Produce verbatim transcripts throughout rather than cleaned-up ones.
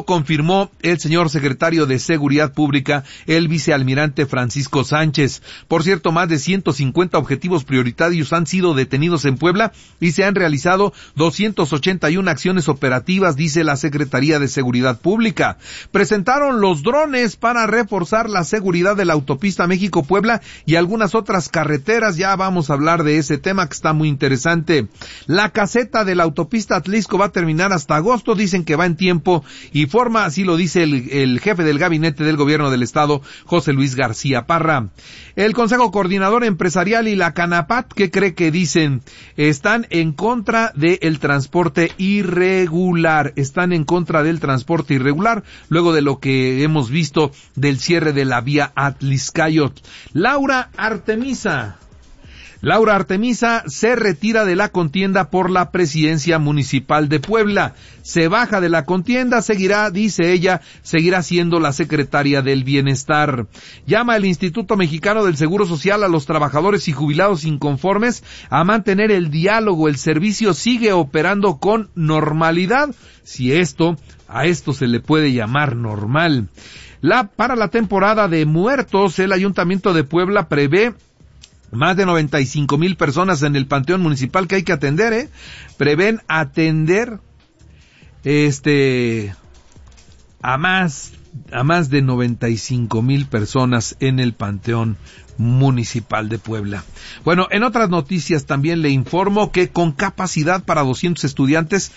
confirmó el señor secretario de Seguridad Pública, el vicealmirante Francisco Sánchez. Por cierto, más de ciento cincuenta objetivos prioritarios han sido detenidos en Puebla y se han realizado doscientas ochenta y una acciones operativas, dice la Secretaría de Seguridad Pública. Presentaron los drones para reforzar la seguridad de la autopista México-Puebla y algunas otras carreteras. Ya vamos a hablar de ese tema que está muy interesante. La caseta de la autopista Atlixco va a terminar hasta agosto, dicen que va en tiempo y forma, así lo dice el, el jefe del gabinete del gobierno del estado, José Luis García Parra. El Consejo Coordinador Empresarial y la Canapat, ¿qué cree que dicen? Están en contra del transporte irregular, están en contra del transporte irregular, luego de lo que hemos visto del cierre de la vía Atlixcayot. Laura Artemisa. Laura Artemisa se retira de la contienda por la presidencia municipal de Puebla. Se baja de la contienda, seguirá, dice ella, seguirá siendo la secretaria del Bienestar. Llama el Instituto Mexicano del Seguro Social a los trabajadores y jubilados inconformes a mantener el diálogo. El servicio sigue operando con normalidad, si esto, a esto se le puede llamar normal. La, para la temporada de muertos, el Ayuntamiento de Puebla prevé más de noventa y cinco mil personas en el Panteón Municipal que hay que atender, ¿eh? Prevén atender, este, a más, a más de noventa y cinco mil personas en el Panteón Municipal de Puebla. Bueno, en otras noticias también le informo que con capacidad para doscientos estudiantes,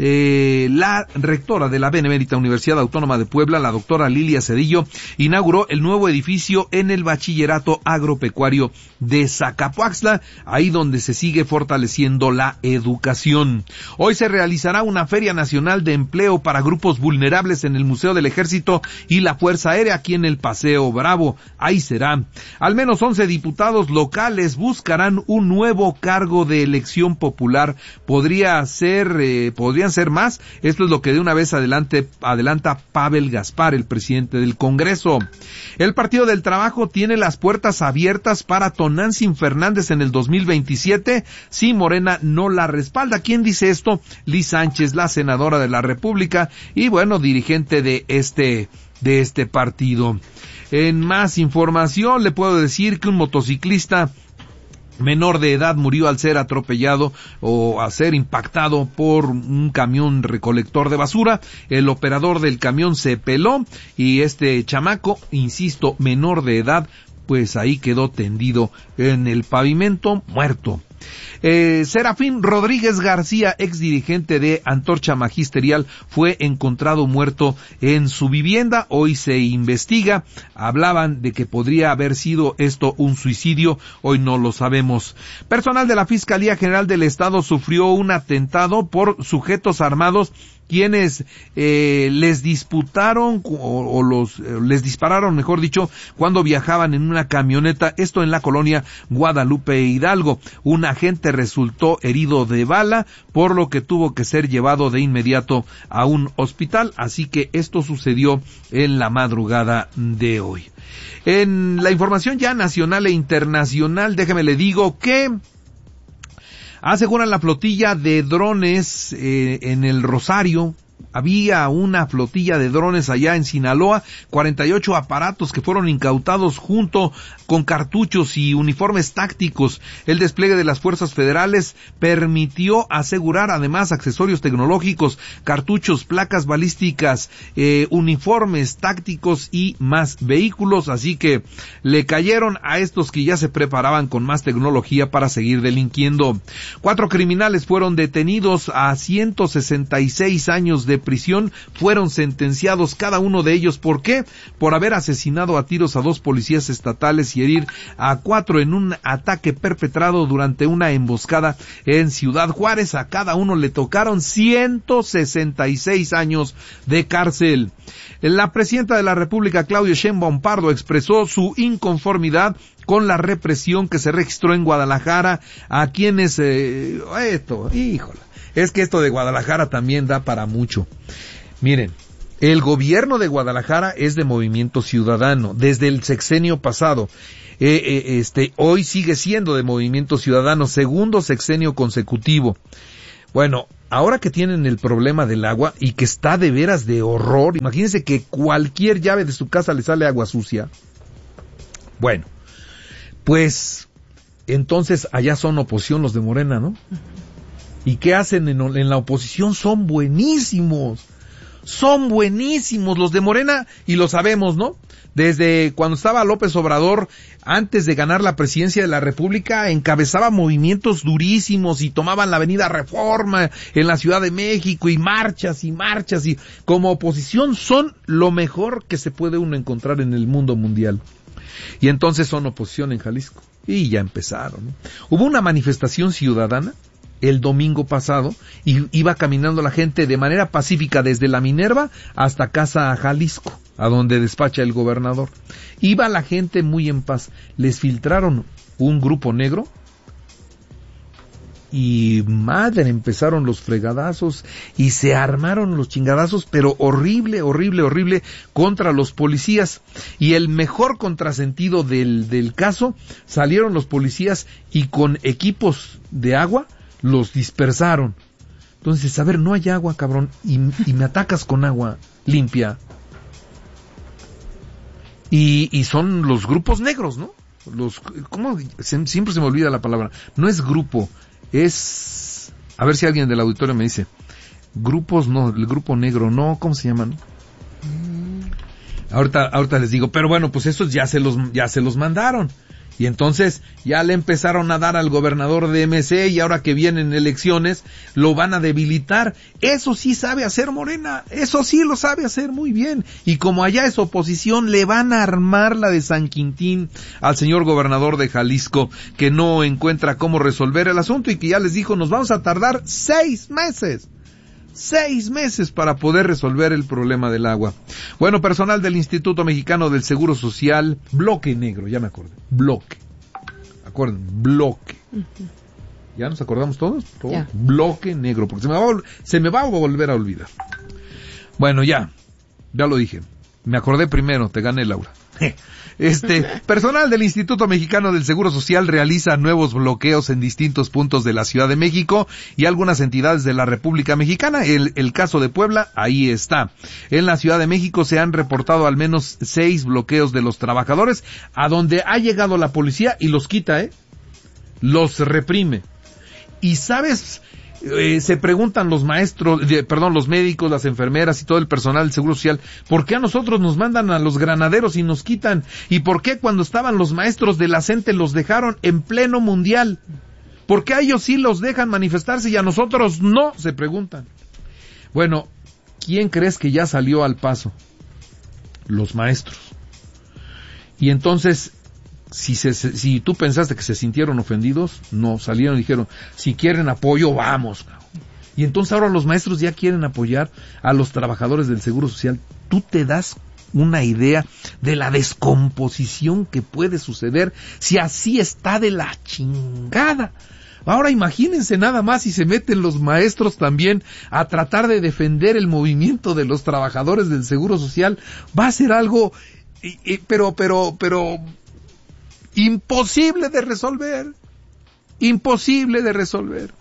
eh, la rectora de la Benemérita Universidad Autónoma de Puebla, la doctora Lilia Cedillo, inauguró el nuevo edificio en el Bachillerato Agropecuario de Zacapuaxtla, ahí donde se sigue fortaleciendo la educación. Hoy se realizará una Feria Nacional de Empleo para grupos vulnerables en el Museo del Ejército y la Fuerza Aérea aquí en el Paseo Bravo. Ahí será. Al menos once diputados locales buscarán un nuevo cargo de elección popular. Podría ser, eh, podrían ser más. Esto es lo que de una vez adelante, adelanta Pavel Gaspar, el presidente del Congreso. El Partido del Trabajo tiene las puertas abiertas para Tonantzin Fernández en el dos mil veintisiete si Morena no la respalda. ¿Quién dice esto? Liz Sánchez, la senadora de la República y bueno, dirigente de este, de este partido. En más información le puedo decir que un motociclista menor de edad murió al ser atropellado o al ser impactado por un camión recolector de basura. El operador del camión se peló y este chamaco, insisto, menor de edad, pues ahí quedó tendido en el pavimento, muerto. Eh, Serafín Rodríguez García, ex dirigente de Antorcha Magisterial, fue encontrado muerto en su vivienda. Hoy se investiga. Hablaban de que podría haber sido esto un suicidio. Hoy no lo sabemos. Personal de la Fiscalía General del Estado sufrió un atentado por sujetos armados quienes eh, les disputaron o, o los eh, les dispararon, mejor dicho, cuando viajaban en una camioneta, esto en la colonia Guadalupe Hidalgo. Un agente resultó herido de bala, por lo que tuvo que ser llevado de inmediato a un hospital, así que esto sucedió en la madrugada de hoy. En la información ya nacional e internacional, déjeme le digo que aseguran la flotilla de drones eh, en el Rosario. Había una flotilla de drones allá en Sinaloa, cuarenta y ocho aparatos que fueron incautados junto con cartuchos y uniformes tácticos. El despliegue de las fuerzas federales permitió asegurar además accesorios tecnológicos, cartuchos, placas balísticas, eh, uniformes tácticos y más vehículos, así que le cayeron a estos que ya se preparaban con más tecnología para seguir delinquiendo. Cuatro criminales fueron detenidos a ciento sesenta y seis años de prisión, fueron sentenciados cada uno de ellos. ¿Por qué? Por haber asesinado a tiros a dos policías estatales y herir a cuatro en un ataque perpetrado durante una emboscada en Ciudad Juárez. A cada uno le tocaron ciento sesenta y seis años de cárcel. La presidenta de la República, Claudia Sheinbaum Pardo, expresó su inconformidad con la represión que se registró en Guadalajara a quienes, eh, esto, híjole, es que esto de Guadalajara también da para mucho. Miren, el gobierno de Guadalajara es de Movimiento Ciudadano desde el sexenio pasado. Eh, eh, este, hoy sigue siendo de Movimiento Ciudadano, segundo sexenio consecutivo. Bueno, ahora que tienen el problema del agua y que está de veras de horror, imagínense que cualquier llave de su casa le sale agua sucia. Bueno, pues entonces allá son oposición los de Morena, ¿no? ¿Y qué hacen en, en la oposición? Son buenísimos. Son buenísimos los de Morena, y lo sabemos, ¿no? Desde cuando estaba López Obrador, antes de ganar la presidencia de la República, encabezaba movimientos durísimos y tomaban la avenida Reforma en la Ciudad de México, y marchas y marchas, y como oposición son lo mejor que se puede uno encontrar en el mundo mundial. Y entonces son oposición en Jalisco. Y ya empezaron, ¿no? Hubo una manifestación ciudadana el domingo pasado, y iba caminando la gente de manera pacífica desde la Minerva hasta Casa Jalisco, a donde despacha el gobernador. Iba la gente muy en paz. Les filtraron un grupo negro y madre, empezaron los fregadazos y se armaron los chingadazos, pero horrible, horrible, horrible, contra los policías. Y el mejor contrasentido del, del caso, salieron los policías y con equipos de agua los dispersaron. Entonces, a ver, no hay agua, cabrón, y, y me atacas con agua limpia. Y, y son los grupos negros, ¿no? Los, ¿cómo? Se, siempre se me olvida la palabra. No es grupo, es... A ver si alguien del auditorio me dice. Grupos, no, el grupo negro, no, ¿cómo se llaman? Ahorita, ahorita les digo, pero bueno, pues esos ya se los, ya se los mandaron. Y entonces ya le empezaron a dar al gobernador de M C, y ahora que vienen elecciones lo van a debilitar. Eso sí sabe hacer Morena, eso sí lo sabe hacer muy bien. Y como allá es oposición, le van a armar la de San Quintín al señor gobernador de Jalisco, que no encuentra cómo resolver el asunto y que ya les dijo, nos vamos a tardar seis meses. Seis meses para poder resolver el problema del agua. Bueno, personal del Instituto Mexicano del Seguro Social, bloque negro, ya me acordé, bloque. Acuerden, bloque. Uh-huh. ¿Ya nos acordamos todos? ¿Todos? Yeah. Bloque negro, porque se me, va a, se me va a volver a olvidar. Bueno, ya, ya lo dije. Me acordé primero, te gané, Laura. Este, personal del Instituto Mexicano del Seguro Social realiza nuevos bloqueos en distintos puntos de la Ciudad de México y algunas entidades de la República Mexicana. El, el caso de Puebla, ahí está. En la Ciudad de México se han reportado al menos seis bloqueos de los trabajadores, a donde ha llegado la policía y los quita, ¿eh? Los reprime. Y sabes... Eh, se preguntan los maestros, eh, perdón, los médicos, las enfermeras y todo el personal del Seguro Social, ¿por qué a nosotros nos mandan a los granaderos y nos quitan? ¿Y por qué cuando estaban los maestros de la CENTE los dejaron en pleno mundial? ¿Por qué a ellos sí los dejan manifestarse y a nosotros no? Se preguntan. Bueno, ¿quién crees que ya salió al paso? Los maestros. Y entonces... Si, se, si tú pensaste que se sintieron ofendidos, no, salieron y dijeron, si quieren apoyo, vamos. Y entonces ahora los maestros ya quieren apoyar a los trabajadores del Seguro Social. Tú te das una idea de la descomposición que puede suceder si así está de la chingada. Ahora imagínense nada más si se meten los maestros también a tratar de defender el movimiento de los trabajadores del Seguro Social. Va a ser algo, y, y, pero, pero, pero... imposible de resolver, imposible de resolver.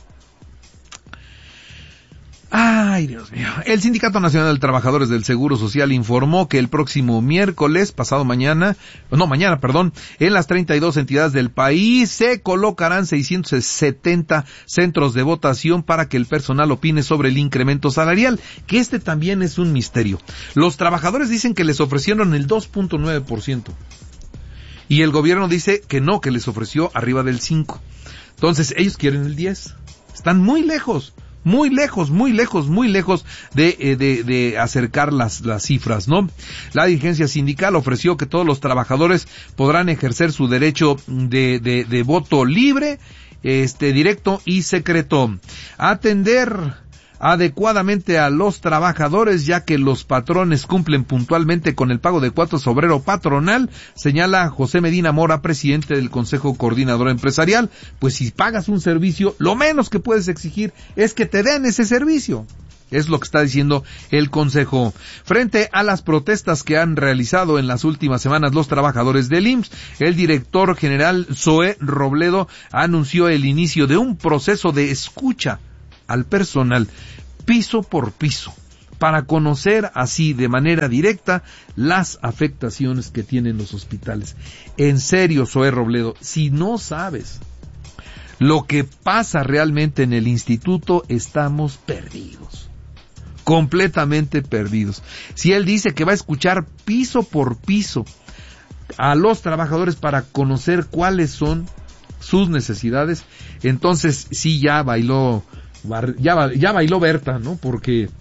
Ay, Dios mío. El Sindicato Nacional de Trabajadores del Seguro Social informó que el próximo miércoles, pasado mañana, no, mañana, perdón, en las treinta y dos entidades del país se colocarán seiscientos setenta centros de votación para que el personal opine sobre el incremento salarial, que este también es un misterio. Los trabajadores dicen que les ofrecieron el dos punto nueve por ciento. Y el gobierno dice que no, que les ofreció arriba del cinco. Entonces, ellos quieren el diez. Están muy lejos, muy lejos, muy lejos, muy lejos de, eh, de, de acercar las, las cifras, ¿no? La dirigencia sindical ofreció que todos los trabajadores podrán ejercer su derecho de, de, de voto libre, este, directo y secreto. Atender adecuadamente a los trabajadores, ya que los patrones cumplen puntualmente con el pago de cuotas obrero patronal, señala José Medina Mora, presidente del Consejo Coordinador Empresarial. Pues si pagas un servicio, lo menos que puedes exigir es que te den ese servicio. Es lo que está diciendo el Consejo. Frente a las protestas que han realizado en las últimas semanas los trabajadores del I M S S, el director general Zoé Robledo anunció el inicio de un proceso de escucha al personal piso por piso, para conocer así de manera directa las afectaciones que tienen los hospitales. En serio, Zoé Robledo, si no sabes lo que pasa realmente en el instituto, estamos perdidos, completamente perdidos. Si él dice que va a escuchar piso por piso a los trabajadores para conocer cuáles son sus necesidades, entonces sí ya bailó, ya, ya bailó Berta, ¿no? Porque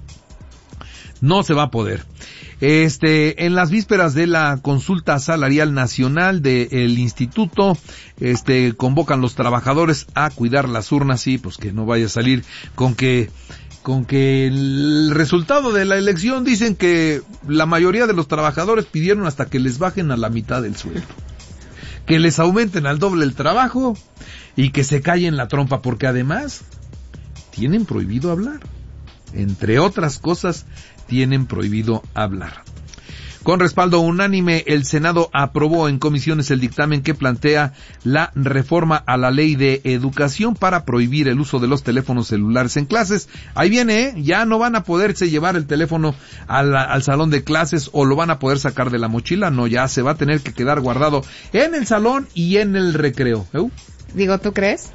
no se va a poder. Este, en las vísperas de la consulta salarial nacional del instituto, este, convocan los trabajadores a cuidar las urnas, y pues que no vaya a salir con que, con que el resultado de la elección, dicen que la mayoría de los trabajadores pidieron hasta que les bajen a la mitad del sueldo, que les aumenten al doble el trabajo y que se callen la trompa, porque además tienen prohibido hablar. Entre otras cosas, tienen prohibido hablar. Con respaldo unánime, el Senado aprobó en comisiones el dictamen que plantea la reforma a la Ley de Educación para prohibir el uso de los teléfonos celulares en clases. Ahí viene, ¿eh? Ya no van a poderse llevar el teléfono al, al salón de clases, o lo van a poder sacar de la mochila. No, ya se va a tener que quedar guardado en el salón y en el recreo. ¿Eh? Digo, ¿tú crees?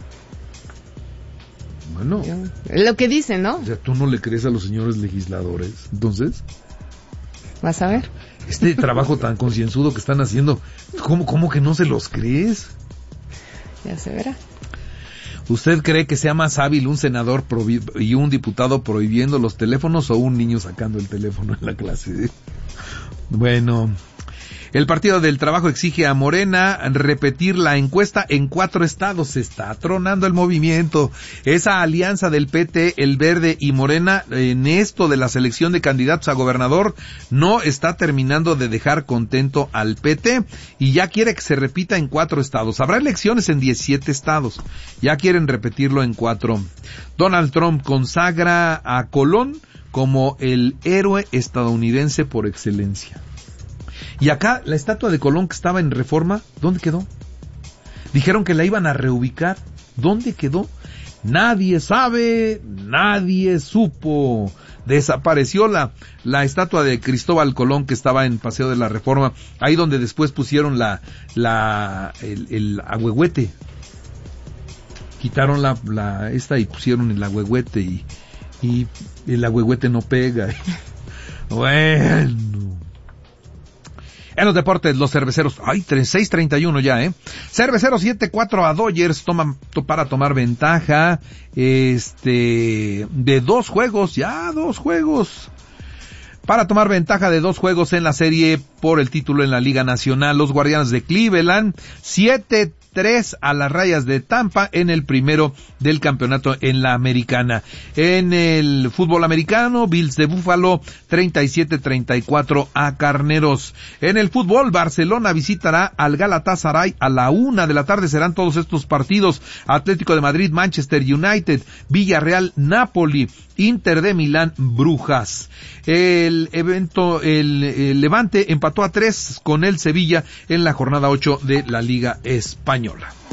Bueno, lo que dicen, ¿no? O sea, tú no le crees a los señores legisladores. Entonces, vas a ver. Este trabajo tan concienzudo que están haciendo, ¿cómo, cómo que no se los crees? Ya se verá. ¿Usted cree que sea más hábil un senador prohib- y un diputado prohibiendo los teléfonos, o un niño sacando el teléfono en la clase? Bueno, el Partido del Trabajo exige a Morena repetir la encuesta en cuatro estados. Se está tronando el movimiento. Esa alianza del P T, el Verde y Morena en esto de la selección de candidatos a gobernador no está terminando de dejar contento al P T, y ya quiere que se repita en cuatro estados. Habrá elecciones en diecisiete estados. Ya quieren repetirlo en cuatro. Donald Trump consagra a Colón como el héroe estadounidense por excelencia. Y acá, la estatua de Colón que estaba en Reforma, ¿dónde quedó? Dijeron que la iban a reubicar. ¿Dónde quedó? Nadie sabe, nadie supo. Desapareció la, la estatua de Cristóbal Colón que estaba en Paseo de la Reforma, ahí donde después pusieron la, la, el, el agüehuete. Quitaron la, la, esta y pusieron el agüehuete, y, y el agüehuete no pega. Bueno. En los deportes, los cerveceros, ay, seis treinta y uno ya, eh. Cerveceros siete cuatro a Dodgers toman to, para tomar ventaja, este, de dos juegos, ya dos juegos. Para tomar ventaja de dos juegos en la serie por el título en la Liga Nacional. Los Guardianes de Cleveland, siete tres a las Rayas de Tampa en el primero del campeonato en la Americana. En el fútbol americano, Bills de Buffalo, treinta y siete treinta y cuatro a Carneros. En el fútbol, Barcelona visitará al Galatasaray a la una de la tarde. Serán todos estos partidos: Atlético de Madrid, Manchester United, Villarreal, Napoli, Inter de Milán, Brujas. El evento, el, el Levante empató a tres con el Sevilla en la jornada ocho de la Liga Española.